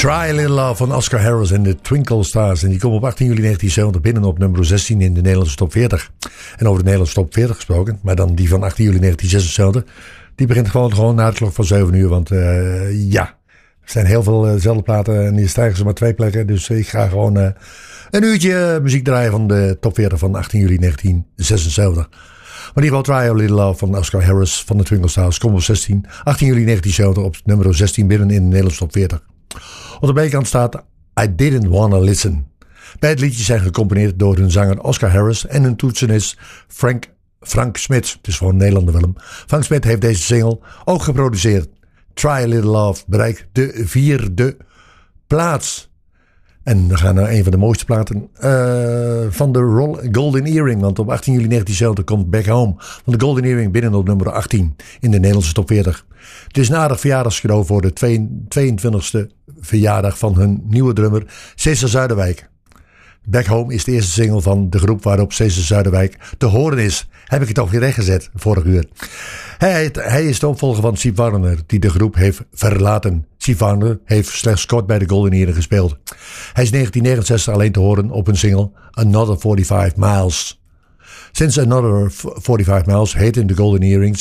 Try a Little Love van Oscar Harris en de Twinkle Stars. En die komen op 18 juli 1970 binnen op nummer 16 in de Nederlandse top 40. En over de Nederlandse top 40 gesproken, maar dan die van 18 juli 1976. Die begint gewoon na de klok van 7 uur. Want er zijn heel veel dezelfde platen en die stijgen ze maar 2 plekken. Dus ik ga gewoon een uurtje muziek draaien van de top 40 van 18 juli 1976. Maar in ieder geval Try a Little Love van Oscar Harris van de Twinkle Stars. Komt op 18 juli 1970 op nummer 16 binnen in de Nederlandse top 40. Op de B-kant staat I Didn't Wanna Listen. Beide liedjes zijn gecomponeerd door hun zanger Oscar Harris en hun toetsenist Frank Smith. Het is voor een Nederlander film. Frank Smith heeft deze single ook geproduceerd. Try a Little Love bereikt de 4e plaats. En we gaan naar een van de mooiste platen van de Golden Earring. Want op 18 juli 1970 komt Back Home van de Golden Earring binnen op nummer 18 in de Nederlandse top 40. Het is een aardig verjaardagscadeau voor de 22e verjaardag van hun nieuwe drummer Cesar Zuiderwijk. Back Home is de eerste single van de groep waarop Cesar Zuiderwijk te horen is. Heb ik het toch weer rechtgezet vorig uur. Hij is de opvolger van Steve Wariner die de groep heeft verlaten. Steve Wariner heeft slechts kort bij de Golden Earring gespeeld. Hij is 1969 alleen te horen op een single Another 45 Miles. Sinds Another 45 Miles heet de Golden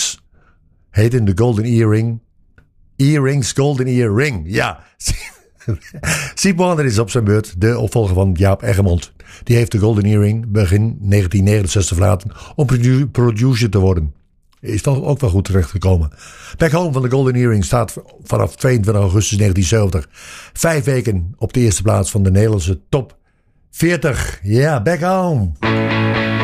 Earrings Golden Earring. Ja. Steve Wariner is op zijn beurt de opvolger van Jaap Eggermond. Die heeft de Golden Earring begin 1969 verlaten om producer te worden. Is toch ook wel goed terechtgekomen. Back Home van de Golden Earring staat vanaf 22 augustus 1970 5 weken op de eerste plaats van de Nederlandse top 40. Ja, Back Home.